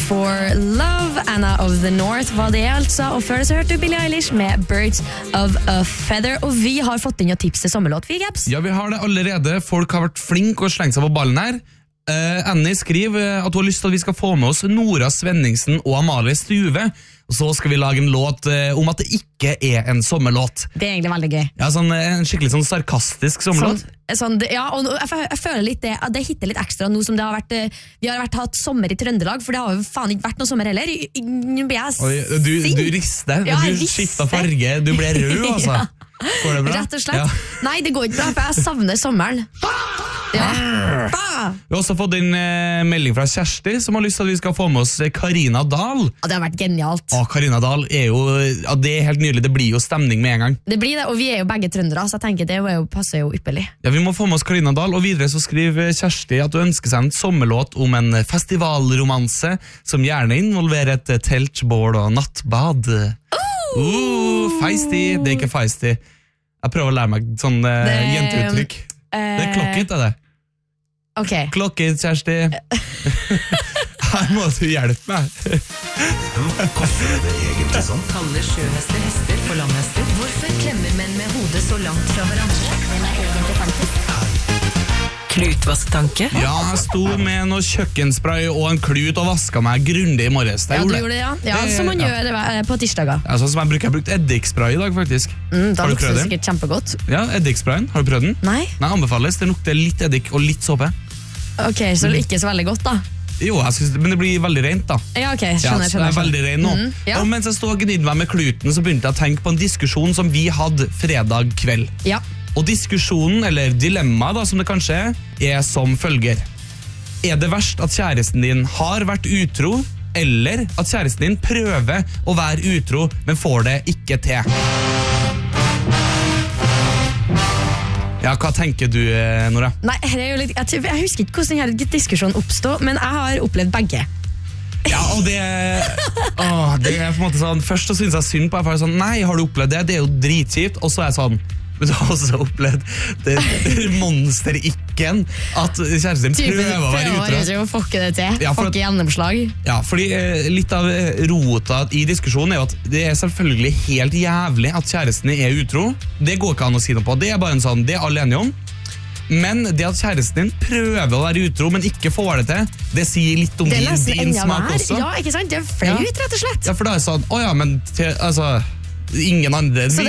for Love, Anna of the North var det altså, og før det så hørte du Billie Eilish med Birds of a Feather, og vi har fått inn og tips til sommerlåt, vi, Gaps. Ja, vi har det allerede. Folk har vært flinke og slengt seg på ballen her. Annie skriver at hun har lyst til at vi skal få med oss Nora Svenningsen og Amalie Stuve, og så skal vi lage en låt om at det ikke er en sommerlåt. Det er egentlig veldig gøy. Ja, en skikkelig sarkastisk sommerlåt. Ja, og jeg føler litt det hitter litt ekstra nå som det har vært, vi har hatt sommer i Trøndelag, for det har jo faen ikke vært noe sommer heller. Nå blir jeg du rister, ja, du skifter farge, du ble rød, altså. Ja. Går det bra? Rett og slett. Ja. Nei, det går ikke bra, for jeg savner sommeren. Ja. Vi har også fått en melding fra Kjersti, som har lyst til at vi skal få med oss Karina Dahl. Ja, det har vært genialt. Karina Dahl er jo, det er helt nydelig, det blir jo stemning med en gang. Det blir det, og vi er jo begge trøndere, så jeg tenker det passer jo ypperlig. Ja, vi må få med oss Karina Dahl, og videre så skriver Kjersti at du ønsker seg en sommerlåt om en festivalromanse, som gjerne involverer et teltbål og nattbad. Feisty, det er ikke feisty. Jeg prøver å lære meg sånn jenteuttrykk. Det er klokket, er det. Ok. Klokket, Kjersti. Her må du hjelpe meg. Koster det egentlig sånn? Kaller sjøhester hester for landhester? Hvorfor klemmer menn med hodet så langt fra hverandre? Den er egentlig fantastisk. Klutvasktanke? Ja, jeg sto med noe kjøkkenspray og en klut og vasket meg grundig i morges. Ja, du gjorde det, ja. Ja, som man gjør på tirsdager. Ja, sånn som jeg har brukt eddikspray i dag, faktisk. Da lukter det sikkert kjempegodt. Ja, eddiksprayen. Har du prøvd den? Nei. Nei, anbefales. Det lukter litt eddik og litt såpe. Ok, så ikke så veldig godt da. Jo, men det blir veldig rent da. Ja, ok, skjønner. Det er veldig rent nå. Ja. Og mens jeg stod og gnidde meg med kluten, så begynte jeg å tenke på en diskusjon som vi hadde fredag kveld. Ja. Og diskusjonen, eller dilemmaet da, som det kanskje er som følger. Er det verst at kjæresten din har vært utro, eller at kjæresten din prøver å være utro, men får det ikke til? Ja, hva tenker du, Nora? Nei, jeg husker ikke hvordan denne diskusjonen oppstod, men jeg har opplevd begge. Ja, og det er på en måte sånn, først så synes jeg synd på, jeg var sånn, nei, har du opplevd det? Det er jo dritkjipt, og så er jeg sånn, men du har også opplevd det monster-ikken at kjæresten din prøver å være utro. Får ikke det til, ja, får ikke gjennomslag. Ja, fordi litt av rota i diskusjonen er jo at det er selvfølgelig helt jævlig at kjæresten er utro. Det går ikke an å si noe på, det er bare en sånn, det er alle enige om. Men det at kjæresten din prøver å være utro, men ikke får det til, det sier litt om din smak også. Ja, ikke sant? Det er flaut, rett og slett. Ja, for da er det sånn, men altså... Ingen andre vil.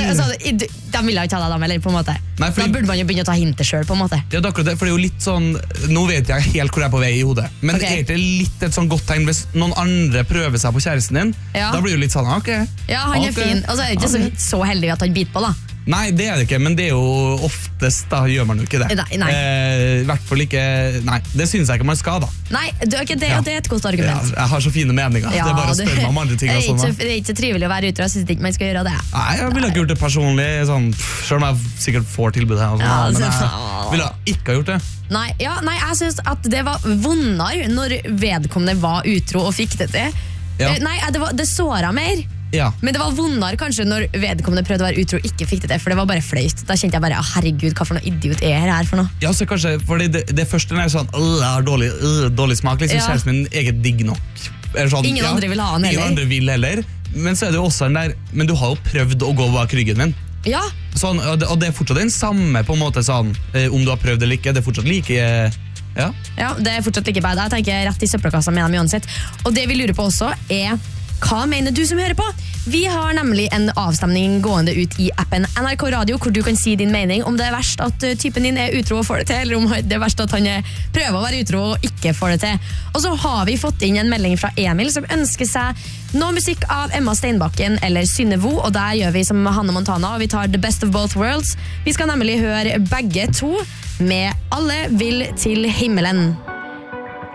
De vil ikke ha deg, eller på en måte. Nei, da burde man jo begynne å ta hintet selv, på en måte. Ja, det er akkurat det, for det er jo litt sånn, nå vet jeg helt hvor jeg er på vei i hodet, men det er ikke litt et sånn godt tegn hvis noen andre prøver seg på kjæresten din, da blir det jo litt sånn, ok. Ja, han er fin, og så er det ikke så heldig at han biter på da. Nei, det er det ikke, men det er jo oftest, da gjør man jo ikke det. Nei. I hvert fall ikke, nei, det synes jeg ikke man skal da. Nei, det er et godt argument. Ja, jeg har så fine meninger, det er bare å spørre meg om andre ting. Det er ikke trivelig å være ute, jeg synes ikke man skal gjøre det. Nei, jeg ville ikke gjort det personlig, sånn, selv om jeg sikkert får tilbud her, men jeg ville ikke ha gjort det. Nei, jeg synes at det var vondere når vedkommende var utro og fikk det til. Nei, det såret mer. Ja. Men det var vondere kanskje når vedkommende prøvde å være utro og ikke fikk det til, for det var bare fløyt. Da kjente jeg bare, herregud, hva for noe idiot er her for noe? Ja, så kanskje, fordi det første er sånn, jeg har dårlig smak, liksom kjæresten min eget digg nok. Sånn, ingen andre vil ha han heller. Ingen andre vil heller, men så er det jo også den der, men du har jo prøvd å gå bak ryggen min. Ja. Sånn, og det er fortsatt den samme på en måte sånn, om du har prøvd eller ikke, det er fortsatt like... Ja, det er fortsatt like bad. Jeg tenker rett i søppelkassa med dem uansett. Og det vi lurer på også er, hva mener du som hører på? Vi har nemlig en avstemning gående ut i appen NRK Radio, hvor du kan si din mening om det er verst at typen din er utro og får det til, eller om det er verst at han prøver å være utro og ikke får det til. Og så har vi fått inn en melding fra Emil som ønsker seg noe musikk av Emma Steinbakken eller Synnevo, og der gjør vi som Hannah Montana, og vi tar The Best of Both Worlds. Vi skal nemlig høre begge to med Alle vil til himmelen.